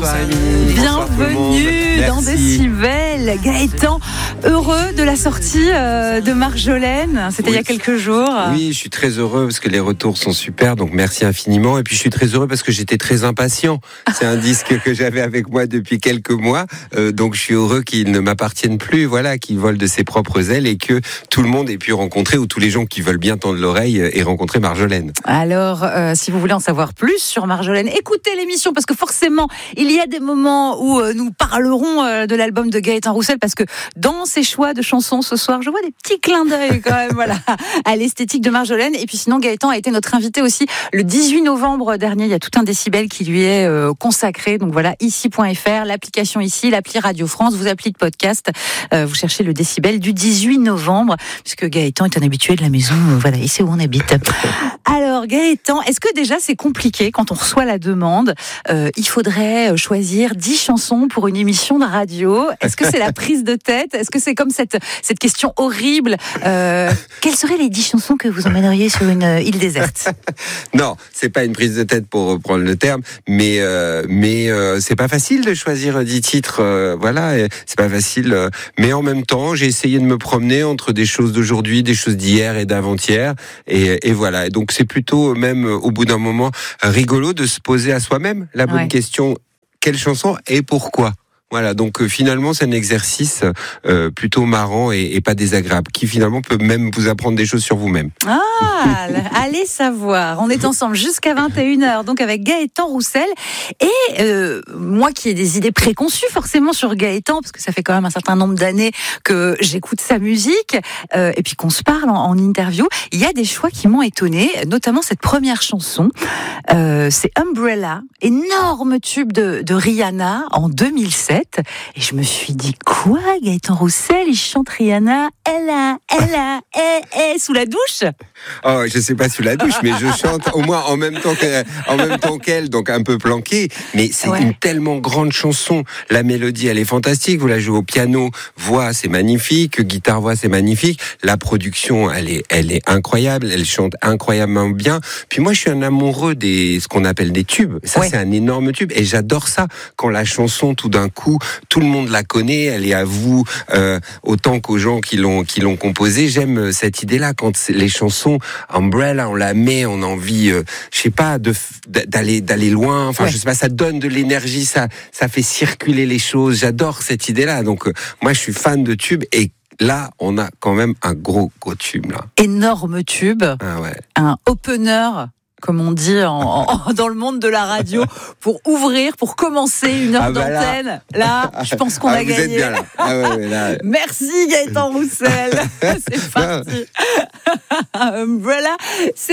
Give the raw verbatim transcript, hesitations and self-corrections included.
Bonsoir Émilie. Bienvenue dans Décibel. Gaëtan, heureux de la sortie euh, de Marjolaine. C'était oui. il y a quelques jours. Oui, je suis très heureux parce que les retours sont super, donc merci infiniment. Et puis je suis très heureux parce que j'étais très impatient. C'est un disque que j'avais avec moi depuis quelques mois, euh, donc je suis heureux qu'il ne m'appartienne plus, voilà, qu'il vole de ses propres ailes et que tout le monde ait pu rencontrer, ou tous les gens qui veulent bien tendre l'oreille, aient rencontré Marjolaine. Alors, euh, si vous voulez en savoir plus sur Marjolaine, écoutez l'émission parce que forcément, il y a des moments où euh, nous parlerons euh, de l'album de Gaëtan Roussel, parce que dans ses choix de chansons ce soir, je vois des petits clins d'œil quand même, voilà, à l'esthétique de Marjolaine. Et puis sinon, Gaëtan a été notre invité aussi le dix-huit novembre dernier. Il y a tout un décibel qui lui est euh, consacré. Donc voilà, ici point f r, l'application ici, l'appli Radio France, vous appelez de podcast, euh, vous cherchez le décibel du dix-huit novembre, puisque Gaëtan est un habitué de la maison, euh, voilà, il sait où on habite. Alors Gaëtan, est-ce que déjà c'est compliqué quand on reçoit la demande, euh, il faudrait choisir dix chansons pour une émission de radio? Est-ce que c'est la prise de tête? Est-ce que c'est comme cette, cette question horrible, euh, quelles seraient les dix chansons que vous emmèneriez sur une île déserte? Non, c'est pas une prise de tête pour reprendre le terme, mais, euh, mais euh, c'est pas facile de choisir dix titres, euh, voilà, c'est pas facile, euh, mais en même temps j'ai essayé de me promener entre des choses d'aujourd'hui, des choses d'hier et d'avant-hier, et, et voilà, donc c'est plutôt même au bout d'un moment rigolo de se poser à soi-même la bonne ouais. question, quelle chanson et pourquoi? Voilà, donc euh, finalement c'est un exercice euh, plutôt marrant et, et pas désagréable, qui finalement peut même vous apprendre des choses sur vous-même. Ah, allez savoir. On est ensemble jusqu'à vingt et une heures, donc avec Gaëtan Roussel. Et euh, moi qui ai des idées préconçues forcément sur Gaëtan, parce que ça fait quand même un certain nombre d'années que j'écoute sa musique, euh, et puis qu'on se parle en, en interview, il y a des choix qui m'ont étonnée, notamment cette première chanson. Euh, c'est Umbrella, énorme tube de, de Rihanna en deux mille sept. Et je me suis dit, quoi, Gaëtan Roussel, il chante Rihanna, elle a, elle a, eh, eh, sous la douche? Oh, je sais pas sous la douche, mais je chante au moins en même temps qu'elle, en même temps qu'elle, donc un peu planqué. Mais c'est ouais. une tellement grande chanson. La mélodie, elle est fantastique. Vous la jouez au piano, voix, c'est magnifique. Guitare, voix, c'est magnifique. La production, elle est, elle est incroyable. Elle chante incroyablement bien. Puis moi, je suis un amoureux des, ce qu'on appelle des tubes. Ça, ouais. c'est un énorme tube. Et j'adore ça. Quand la chanson, tout d'un coup, tout le monde la connaît, elle est à vous, euh, autant qu'aux gens qui l'ont, qui l'ont composée. J'aime cette idée-là. Quand les chansons, Umbrella, on la met, on a envie, euh, je sais pas, de, d'aller, d'aller loin. Enfin, ouais. je sais pas, ça donne de l'énergie, ça, ça fait circuler les choses. J'adore cette idée-là. Donc, euh, moi, je suis fan de tubes et là, on a quand même un gros, gros tube, là. Énorme tube. Ah ouais. Un opener, comme on dit en, en, dans le monde de la radio, pour ouvrir, pour commencer une heure ah bah d'antenne. Là, là, je pense qu'on ah, a vous gagné. Êtes bien là. Ah ouais, ouais, là. Merci Gaëtan Roussel. C'est parti. Umbrella.